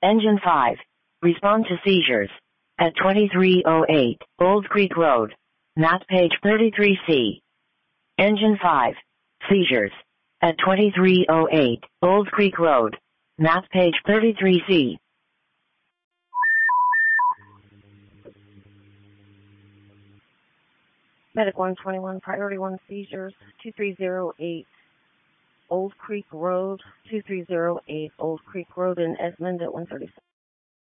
Engine 5. Respond to seizures. At 2308 Old Creek Road. Not page 33C. Engine 5. Seizures. At 2308 Old Creek Road. Not page 33C. Medic 121, Priority 1 seizures, 2308 Old Creek Road, 2308 Old Creek Road in Edmond at 137.